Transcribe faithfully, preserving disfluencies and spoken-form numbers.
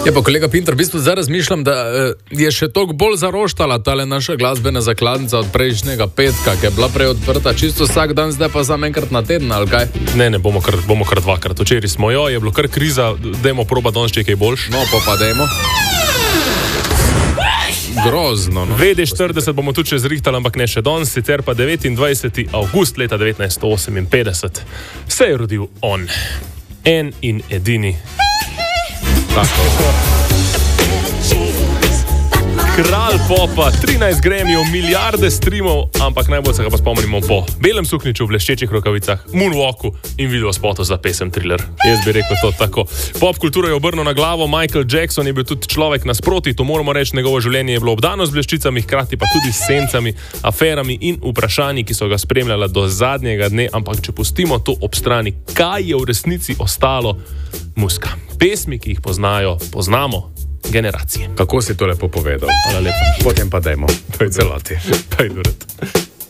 Ja, pa kolega Pinter, v bistvu zdaj razmišljam, da je še toliko bolj zaroštala tale naša glasbena zakladnica od prejšnjega petka, ki je bila prej odprta čisto vsak dan, zdaj pa samo enkrat na teden, ali kaj? Ne, ne, bomo kar, bomo kar dvakrat. Včeraj smo jo, je bilo kar kriza, dajmo proba danes, če je kaj boljš. No, pa pa dajmo. Grozno, no. V D štirideset bomo tudi še zrihtali, ampak ne še danes, sicer pa devetindvajseti avgust leta devetnajststo oseminpetdeset se je rodil on. En in edini. Tako. Kralj popa, trinajst Grammyjev, milijarde streamov, ampak najbolj se ga pa spomnimo po belem suknjiču, v bleščečih rokavicah, moonwalku in video spotu za pesem Thriller. Jaz bi rekel to tako. Pop kulturo je obrnil na glavo, Michael Jackson je bil tudi človek nasproti, to moramo reči, njegovo življenje je bilo obdano z bleščicami, hkrati pa tudi s sencami, aferami in vprašanji, ki so ga spremljala do zadnjega dne, ampak če pustimo to ob strani, kaj je v resnici ostalo? Muzika. Pesmi, ki jih poznajo, poznamo generacije. Kako si to lepo povedal? Hvala lepa. Potem pa dajmo. Celoti.